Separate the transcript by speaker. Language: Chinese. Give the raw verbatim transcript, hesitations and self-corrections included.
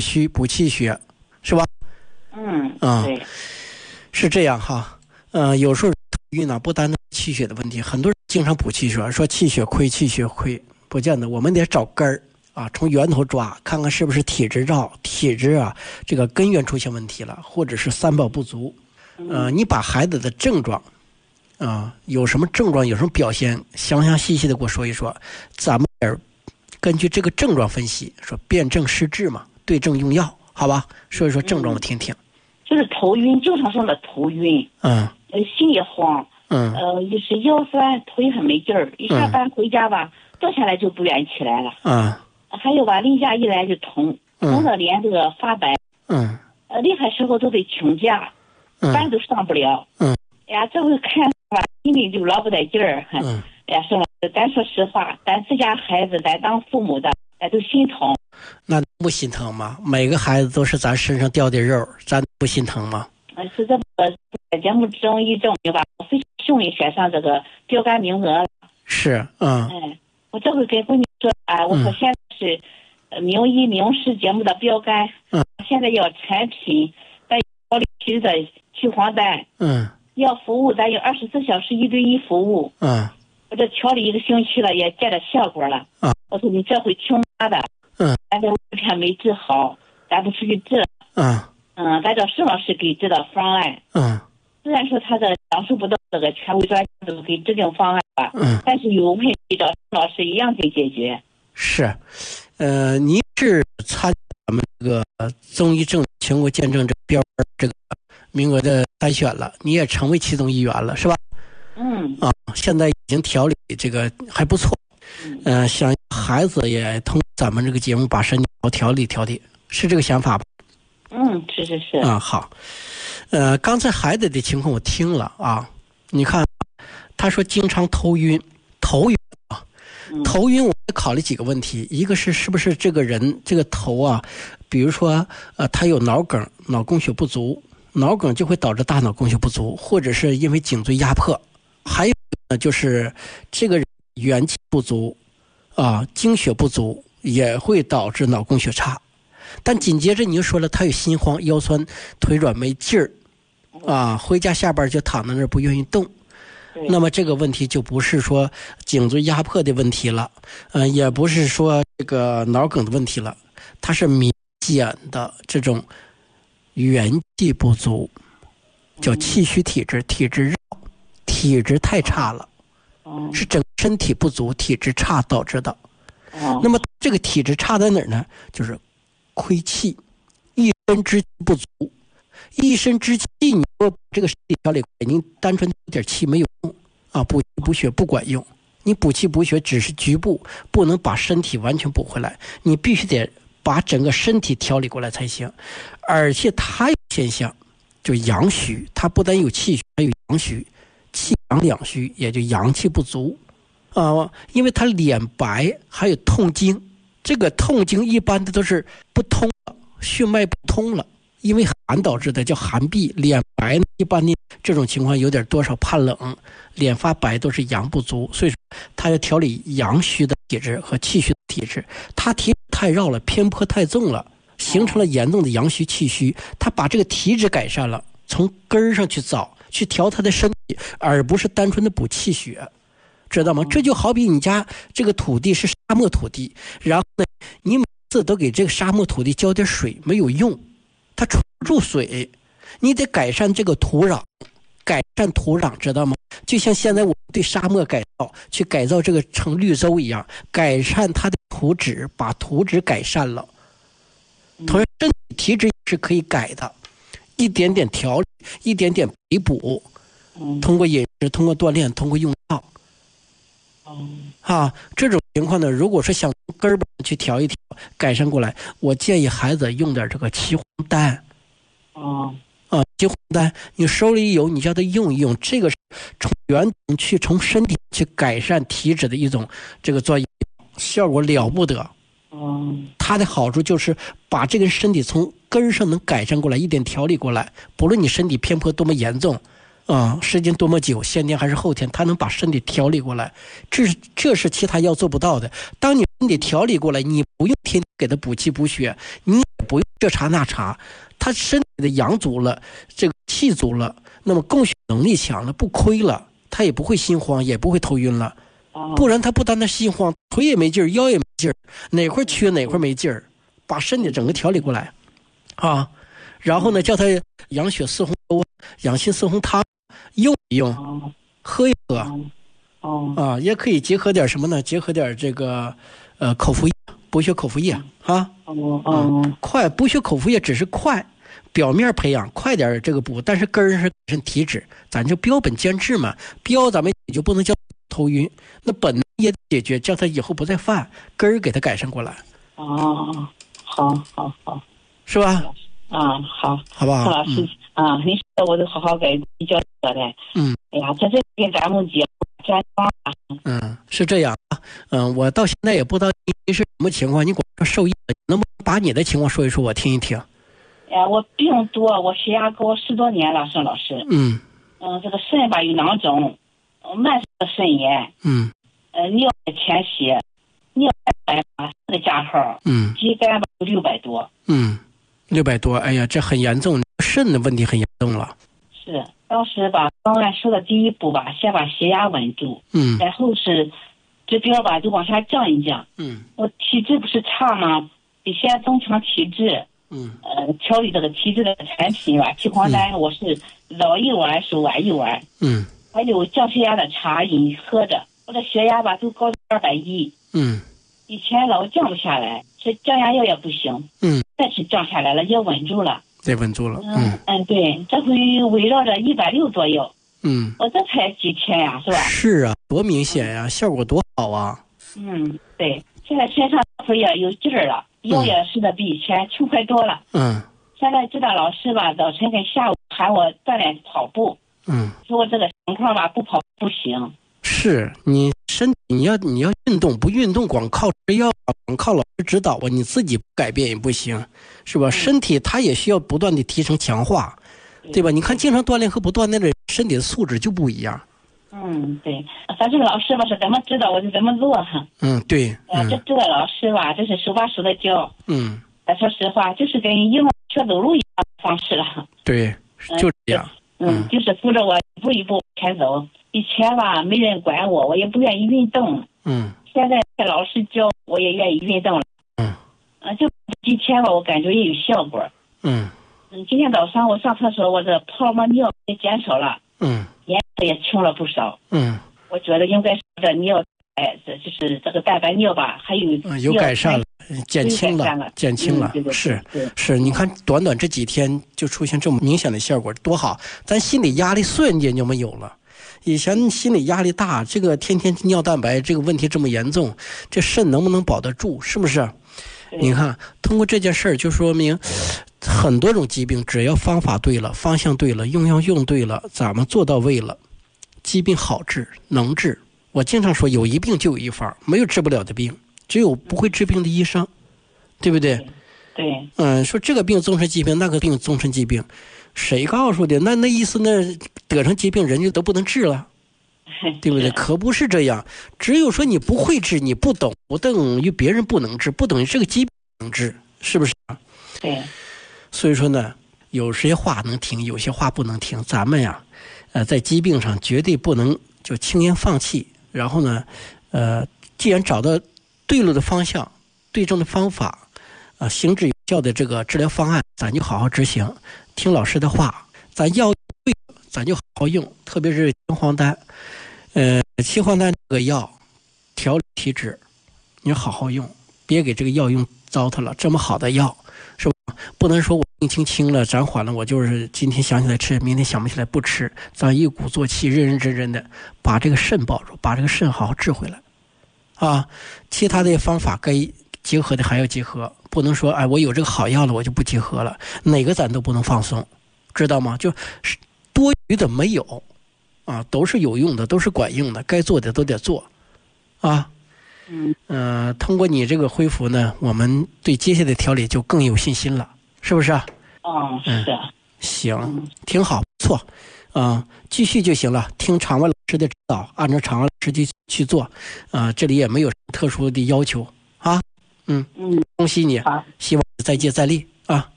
Speaker 1: 虚补气血，是吧？
Speaker 2: 嗯，
Speaker 1: 啊，
Speaker 2: 对，
Speaker 1: 是这样哈。呃，有时候头晕呢，不单单气血的问题，很多人经常补气血，说气血亏，气血亏，不见得，我们得找根儿啊，从源头抓，看看是不是体质绕体质啊，这个根源出现问题了，或者是三宝不足。呃，你把孩子的症状啊，有什么症状，有什么表现，详详细细的给我说一说，咱们根据这个症状分析，说辨证施治嘛，对症用药，好吧？说一说症状，我听听。
Speaker 2: 就是头晕，经常说的头晕，
Speaker 1: 嗯，
Speaker 2: 呃，心也慌，
Speaker 1: 嗯，
Speaker 2: 呃，就是腰酸，头也很没劲儿，一下班回家吧，坐下来就不愿意起来了。
Speaker 1: 嗯，
Speaker 2: 还有吧，例假一来就疼，疼的脸这个发白。
Speaker 1: 嗯，
Speaker 2: 呃，厉害时候都得请假，班都上不了。
Speaker 1: 嗯，
Speaker 2: 哎呀，这回看吧，心里就老不得劲儿。
Speaker 1: 嗯，
Speaker 2: 哎呀，孙老师，咱说实话，咱自家孩子，咱当父母的，咱都心疼。
Speaker 1: 那不心疼吗？每个孩子都是咱身上掉的肉，咱不心疼吗？
Speaker 2: 呃，是这个节目中一证明吧，我非常幸运选上这个标杆名额了。
Speaker 1: 是，嗯。
Speaker 2: 哎，我这回跟闺女说，哎，我说现在是呃名医名师节目的标杆。
Speaker 1: 嗯。
Speaker 2: 现在要产品，咱调理区的去黄疸。
Speaker 1: 嗯。
Speaker 2: 要服务，咱有二十四小时一对一服务。
Speaker 1: 嗯。
Speaker 2: 我这调理一个星期了，也见着效果了。
Speaker 1: 啊。
Speaker 2: 我说你这回听妈的。
Speaker 1: 嗯。
Speaker 2: 咱这这片没治好，咱不出去治。
Speaker 1: 嗯。
Speaker 2: 嗯，咱找施老师给指导方案。
Speaker 1: 嗯。
Speaker 2: 虽然说他的讲述不到这个权威专家都给制定方案吧。
Speaker 1: 嗯。
Speaker 2: 但是有问题找施老师一样给解决。
Speaker 1: 是，呃，您是参加咱们这个中医正全国见证这个标这个名额的筛选了，你也成为其中一员了，是吧？
Speaker 2: 嗯。
Speaker 1: 啊，现在已经调理这个还不错。嗯、呃，想孩子也通过咱们这个节目把身体好调理调理，是这个想法吧？
Speaker 2: 嗯，是是是。
Speaker 1: 啊，好。呃，刚才孩子的情况我听了啊，你看，他说经常头晕，头晕啊，头晕我考虑几个问题，一个是是不是这个人这个头啊，比如说呃他有脑梗，脑供血不足，脑梗就会导致大脑供血不足，或者是因为颈椎压迫，还有呢就是这个人元气不足啊，精血不足也会导致脑供血差。但紧接着你又说了他有心慌、腰酸、腿软没劲儿啊，回家下班就躺在那儿不愿意动。那么这个问题就不是说颈椎压迫的问题了，呃，也不是说这个脑梗的问题了，它是明显的这种元气不足，叫气虚体质，体质绕，体质太差了，是整个身体不足、体质差导致的。那么这个体质差在哪儿呢？就是亏气，一身之气不足。一身之气，你说这个身体调理，你单纯有点气没有用啊，补气补血不管用。你补气补血只是局部，不能把身体完全补回来，你必须得把整个身体调理过来才行。而且它有现象，就阳虚，它不但有气虚，还有阳虚，气阳两虚，也就阳气不足啊。因为它脸白，还有痛经，这个痛经一般的都是不通了，血脉不通了。因为寒导致的叫寒痹，脸白一般的这种情况有点多少怕冷，脸发白都是阳不足，所以说他要调理阳虚的体质和气虚的体质，他体质太绕了，偏颇太重了，形成了严重的阳虚气虚，他把这个体质改善了，从根儿上去找去调他的身体，而不是单纯的补气血，知道吗？这就好比你家这个土地是沙漠土地，然后呢你每次都给这个沙漠土地浇点水没有用，它储不住水，你得改善这个土壤，改善土壤，知道吗？就像现在我对沙漠改造，去改造这个成绿洲一样，改善它的土质，把土质改善了。同样，身体体质是可以改的，一点点调理，一点点补补，通过饮食，通过锻炼，通过用药。啊，这种情况呢，如果说想根本去调一调，改善过来，我建议孩子用点这个岐黄丹。
Speaker 2: 哦，
Speaker 1: 啊，岐黄丹，你手里有，你叫他用一用，这个是从源头去从身体去改善体质的一种这个作用，效果了不得。
Speaker 2: 哦，
Speaker 1: 它的好处就是把这个身体从根上能改善过来，一点调理过来，不论你身体偏颇多么严重。啊、嗯，时间多么久，先天还是后天，他能把身体调理过来，这是这是其他药做不到的。当你身体调理过来，你不用天天给他补气补血，你不用这查那查，他身体的阳足了，这个气足了，那么供血能力强了，不亏了，他也不会心慌，也不会头晕了。不然他不单单心慌，腿也没劲儿，腰也没劲儿，哪块缺哪块没劲儿，把身体整个调理过来啊。然后呢，叫他养血四红粥、养心四红汤用一用，喝一喝啊，也可以结合点什么呢？结合点这个呃口服液，补血口服液啊。嗯，快补血口服液只是快，表面培养快点这个补，但是根儿是改善体质，咱就标本兼治嘛。标咱们也就不能叫头晕，那本也解决，叫他以后不再犯，根儿给他改善过来。
Speaker 2: 哦，好好好，
Speaker 1: 是吧？
Speaker 2: 啊，好，
Speaker 1: 好不好？
Speaker 2: 老师、嗯、啊，您说我都好好给你教教的。
Speaker 1: 嗯，
Speaker 2: 哎呀，在这跟咱们节目专访啊。
Speaker 1: 嗯，是这样啊。嗯，我到现在也不知道你是什么情况，你管说受益了，能不能把你的情况说一说，我听一听？
Speaker 2: 哎呀，我病多，我血压高十多年了，孙老师。
Speaker 1: 嗯
Speaker 2: 嗯，这个肾吧有囊肿，慢性的肾炎。
Speaker 1: 嗯。
Speaker 2: 呃，尿也潜血，尿白吧四个加号。
Speaker 1: 嗯。
Speaker 2: 肌酐吧有六百多。
Speaker 1: 嗯。六百多，哎呀，这很严重，肾的问题很严重了。
Speaker 2: 是，当时吧，方案说的第一步吧，先把血压稳住，
Speaker 1: 嗯，
Speaker 2: 然后是指标吧，就往下降一降。
Speaker 1: 嗯，
Speaker 2: 我体质不是差吗？得先增强体质。
Speaker 1: 嗯，
Speaker 2: 呃，调理这个体质的产品吧，气黄丹、嗯、我是早一碗是晚一碗。
Speaker 1: 嗯，
Speaker 2: 还有降血压的茶饮喝着，我的血压吧都高二百一。
Speaker 1: 嗯，
Speaker 2: 以前老降不下来，这降压药也不行。
Speaker 1: 嗯。
Speaker 2: 再是降下来了，也稳住了，
Speaker 1: 也稳住了。
Speaker 2: 嗯嗯，对，这回围绕着一百六左右。
Speaker 1: 嗯，
Speaker 2: 我这才几天呀，是吧？
Speaker 1: 是啊，多明显呀、嗯，效果多好啊。
Speaker 2: 嗯，对，现在身上腿也有劲儿了，腰也是的比以前轻快多了。
Speaker 1: 嗯，
Speaker 2: 现在知道老师吧，早晨跟下午喊我锻炼跑步。
Speaker 1: 嗯，
Speaker 2: 说我这个情况吧，不跑不行。
Speaker 1: 是你身体你要你要运动，不运动光靠吃药，光靠老师指导啊，你自己不改变也不行，是吧？嗯、身体它也需要不断的提升强化，对吧？你看经常锻炼和不锻炼的人，身体的素质就不一样。
Speaker 2: 嗯，对，反正老师吧是怎么指导我就怎么做哈。
Speaker 1: 嗯，对。
Speaker 2: 嗯、呃，这这个老师吧，这是手把手的教。嗯。说实话，就是跟婴儿学走路一样的方式了。对，就这样。嗯，嗯就是扶着我一步一步前走。以前吧，没人管我，我也不愿意运动。嗯。现在老师教，我也愿意运动了。嗯。啊，就几天吧，我感觉也有效果。嗯。嗯，今天早上我上厕所，我这泡沫尿也减少了。嗯。颜色也清了不少。嗯。我觉得应该是这尿，哎，这就是这个蛋白尿吧，还有嗯有改善了，减轻了，减轻了，嗯、是是，你看短短这几天就出现这么明显的效果，多好！咱心理压力瞬间就没有了。以前心理压力大，这个天天尿蛋白这个问题这么严重，这肾能不能保得住？是不是？你看，通过这件事儿就说明，很多种疾病，只要方法对了，方向对了，用药用对了，咱们做到位了，疾病好治，能治。我经常说，有一病就有一法，没有治不了的病，只有不会治病的医生，对不对？对。嗯，说这个病终身疾病，那个病终身疾病。谁告诉的？那那意思，那得成疾病人就都不能治了，对不对？可不是这样。只有说你不会治，你不懂，不等于别人不能治，不等于这个疾病能治，是不是？对。所以说呢，有些话能听，有些话不能听。咱们呀，呃，在疾病上绝对不能就轻言放弃。然后呢，呃，既然找到对路的方向、对症的方法，啊、呃，行之有效的这个治疗方案，咱就好好执行。听老师的话，咱药对，咱就好好用，特别是青黄丹，呃，青黄丹这个药调理体质，你好好用，别给这个药用糟蹋了。这么好的药，是吧？不能说我病轻轻了，暂缓了，我就是今天想起来吃，明天想不起来不吃。咱一鼓作气，认认真真的把这个肾保住，把这个肾好好治回来，啊，其他的方法该结合的还要结合。不能说哎，我有这个好药了，我就不结合了，哪个咱都不能放松，知道吗？就是多余的没有，啊，都是有用的，都是管用的，该做的都得做，啊，嗯，呃，通过你这个恢复呢，我们对接下来的调理就更有信心了，是不是啊？哦，是的，嗯、行，挺好，不错，啊、呃，继续就行了，听场外老师的指导，按照场外老师去去做，啊、呃，这里也没有特殊的要求啊。嗯嗯，恭喜你，希望再接再厉。
Speaker 1: 啊。